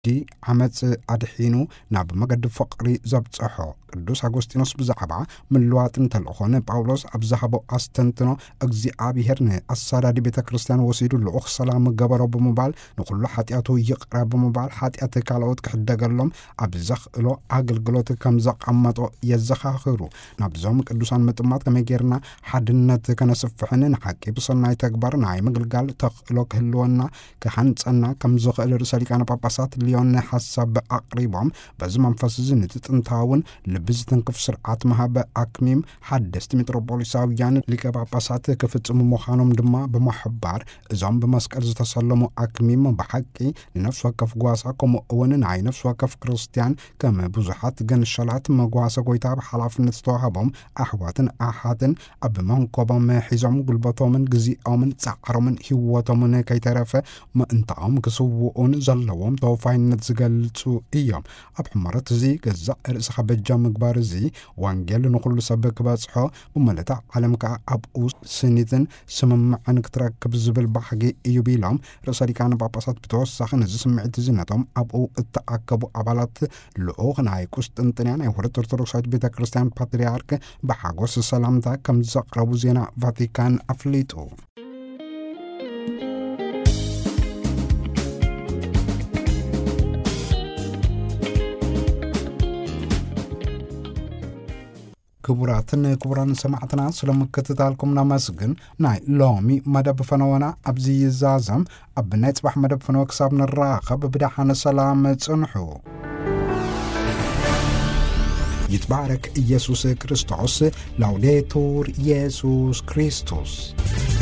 دي عمت أدحينو ناب مقد فقري زبطحو ቅዱስ አጎስጢኖስ ብዛዕባ ምልዋጥን ተልእኾነ ጳውሎስ ኣብዛሃቦ ኣስተንትኖ እግዚአብሔር ንኣሳዳዲ ቤተ ክርስቲያን ወሲዱ ልኡኽ ሰላም ገበሮ ብምባል ንኩሉ ሓጢአቱ ይቕረብ ብምባል ሓጢአት ካልኦት ክሕደገሎም ኣብ ዘኽእሎ ኣገልግሎት ከም ዘቐመጦ የዘኻኽሩ ናብዞም ቅዱሳን ምጥማት ከመይ ጌርና ሓድነት ከነስፍሕን ንሓቂ ብሰናይ ተግባር ናይ ምግልጋል ተኽእሎ ክህልወና ክሃንፀና ከም ዝኽእል ርእሰ ሊቃነ ጳጳሳት ሊዮን ሓሳብ ኣቕሪቦም በዚ መንፈስ እዚ ንጥንታውን ብዝተንክፍ ስርዓት መሃበ አክሚም ሓደስቲ ሜትሮፖሊሳውያን ሊቀ ጳጳሳት ክፍጽሙ ምዃኖም ድማ በመሕባር እዞም በመስቀል ዝተሰለሙ አክሚም በሐቂ ንነፍስ ወከፍ ጓሳ ከምኡ እውን ናይ ነፍስ ወከፍ ክርስቲያን ከም ብዙሓት ገንሸላት መጓሰ ጎይታ ብሓላፍነት ዝተዋሃቦም ኣሕዋትን ኣሓትን ኣብ መንኮቦም ሒዞም ጉልበቶምን ግዜኦምን ጻዕሮምን ህይወቶምን ከይተረፈ ምእንታኦም ክስውኡን ዘለዎም ተወፋይነት ዝገልጹ እዮም ኣብ ሕመረት እዚ ገዛእ ርእስኻ በጃም ምግባር እዚ ዋንጌል ንኩሉ ሰብ ክበጽሖ ብመለታ ዓለም ከዓ ኣብኡ ስኒትን ስምምዕን ክትረክብ ዝብል ባህጊ እዩ ቢሎም ርእሰ ሊቃነ ጳጳሳት ብተወሳኺ ነዚ ስምዒት እዚ ነቶም ኣብኡ እተኣከቡ ኣባላት ልኡኽ ናይ ቁስጥንጥንያ ናይ ውህረት ኦርቶዶክሳዊት ቤተ ክርስቲያን ፓትርያርክ ብሓጎስ ሰላምታ ከም ዘቕረቡ ዜና ቫቲካን ኣፍሊጡ ክቡራን ሰማዕትና ስለምክትታልኩም ናመስግን ናይ ሎሚ መደብ ፈነወና ኣብዚ ይዛዘም ኣብ ናይ ጽባሕ መደብ ፈነወ ክሳብ ንራኸብ ብዳሓነ ሰላም ጽንሑ ይትባረክ ኢየሱስ ክርስቶስ ላውዴቱር ኢየሱስ ክርስቶስ